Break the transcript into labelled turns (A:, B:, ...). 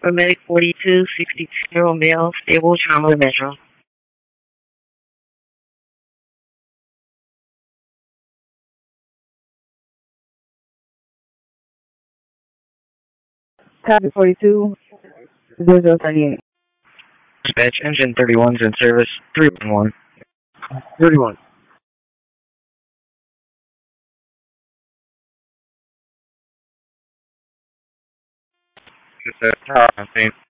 A: Medic 42, 62-year-old male, stable trauma to Metro.
B: Copy 42, 0038.
C: Dispatch, engine 31's in service, 311.
D: 31.
C: This is Tower on scene.